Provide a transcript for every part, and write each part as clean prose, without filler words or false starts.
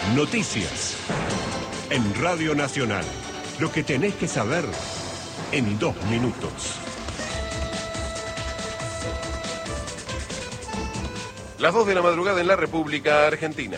Noticias. En Radio Nacional. Lo que tenés que saber en 2 minutos. Las 2 de la madrugada en la República Argentina.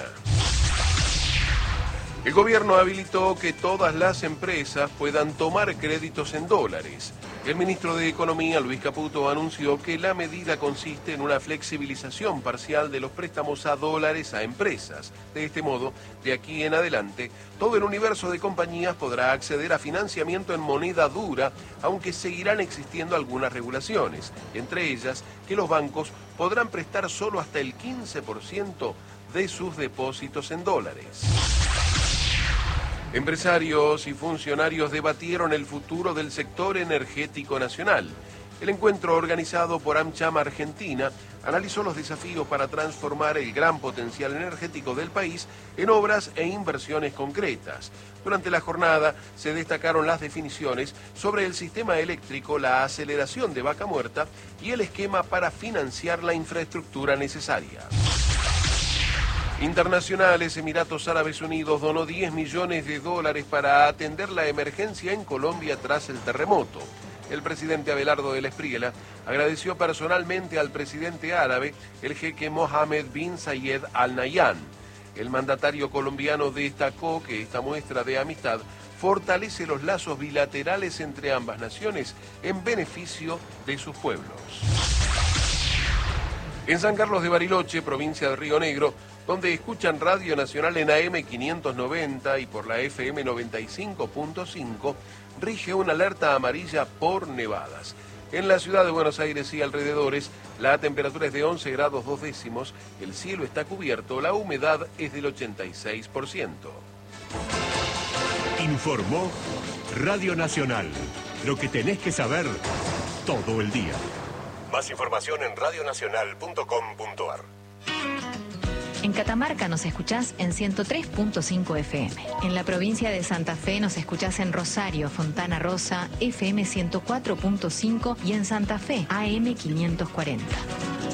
El gobierno habilitó que todas las empresas puedan tomar créditos en dólares. El ministro de Economía, Luis Caputo, anunció que la medida consiste en una flexibilización parcial de los préstamos a dólares a empresas. De este modo, de aquí en adelante, todo el universo de compañías podrá acceder a financiamiento en moneda dura, aunque seguirán existiendo algunas regulaciones, entre ellas que los bancos podrán prestar solo hasta el 15% de sus depósitos en dólares. Empresarios y funcionarios debatieron el futuro del sector energético nacional. El encuentro organizado por AmCham Argentina analizó los desafíos para transformar el gran potencial energético del país en obras e inversiones concretas. Durante la jornada se destacaron las definiciones sobre el sistema eléctrico, la aceleración de Vaca Muerta y el esquema para financiar la infraestructura necesaria. Internacionales, Emiratos Árabes Unidos donó $10 millones para atender la emergencia en Colombia tras el terremoto. El presidente Abelardo del Espriella agradeció personalmente al presidente árabe, el jeque Mohammed bin Zayed Al Nahyan. El mandatario colombiano destacó que esta muestra de amistad fortalece los lazos bilaterales entre ambas naciones en beneficio de sus pueblos. En San Carlos de Bariloche, provincia de Río Negro, donde escuchan Radio Nacional en AM 590 y por la FM 95.5, rige una alerta amarilla por nevadas. En la ciudad de Buenos Aires y alrededores, la temperatura es de 11 grados 2 décimos, el cielo está cubierto, la humedad es del 86%. Informó Radio Nacional. Lo que tenés que saber todo el día. Más información en radionacional.com.ar. En Catamarca nos escuchás en 103.5 FM. En la provincia de Santa Fe nos escuchás en Rosario, Fontana Rosa, FM 104.5 y en Santa Fe, AM 540.